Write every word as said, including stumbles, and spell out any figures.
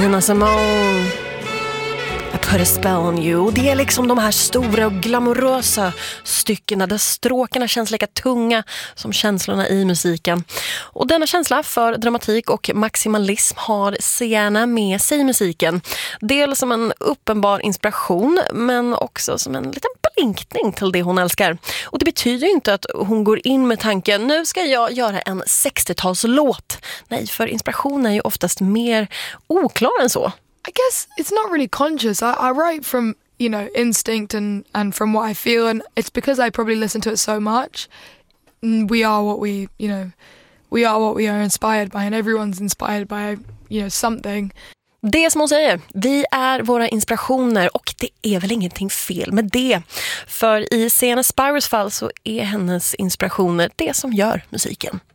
Nina Simone, I put a spell on you. Det är liksom de här stora och glamorösa styckena där stråkarna känns lika tunga som känslorna i musiken. Och denna känsla för dramatik och maximalism har Sienna med sig i musiken. Dels som en uppenbar inspiration, men också som en liten blinkning till det hon älskar. Och det betyder ju inte att hon går in med tanken, nu ska jag göra en sextiotalslåt. Nej, för inspiration är ju oftast mer oklar än så. I guess it's not really conscious. I, I write from, you know, instinct and, and from what I feel, and it's because I probably listen to it so much. We are what we, you know, we are what we are inspired by, and everyone's inspired by, you know, something. Det som hon säger, vi är våra inspirationer och det är väl ingenting fel med det. För i Sienna Spiros fall så är hennes inspirationer det som gör musiken.